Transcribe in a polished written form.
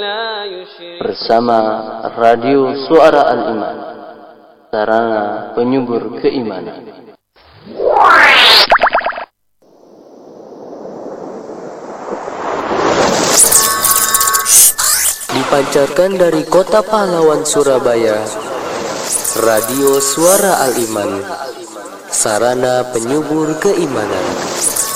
bersama Radio Suara Al-Iman, sarana penyubur keimanan. Dipancarkan dari Kota Pahlawan, Surabaya, Radio Suara Al-Iman, sarana penyubur keimanan.